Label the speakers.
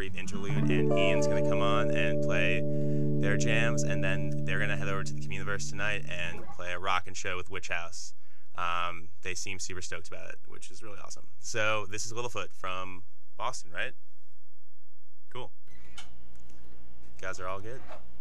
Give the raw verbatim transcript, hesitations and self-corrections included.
Speaker 1: brief interlude, and Ian's going to come on and play their jams, and then they're going to head over to the Communiverse tonight and play a rockin' show with Witch House. Um, they seem super stoked about it, which is really awesome. So this is Littlefoot from Boston, right? Cool. You guys are all good?